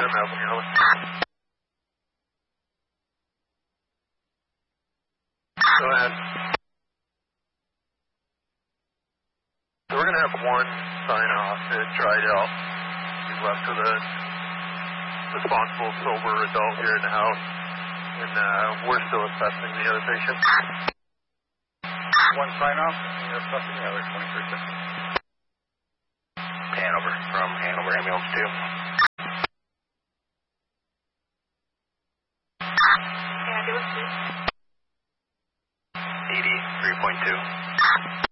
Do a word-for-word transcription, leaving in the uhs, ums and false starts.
ten, Malcolm Hanover. Go ahead. So we're going to have one sign off at Tridel. He's left with a responsible, sober adult here in the house. And uh, we're still assessing the other patient. One sign off, you're assessing the other, twenty-three fifty. Hanover, from Hanover Ambulance two. Ambulance two. E D three point two.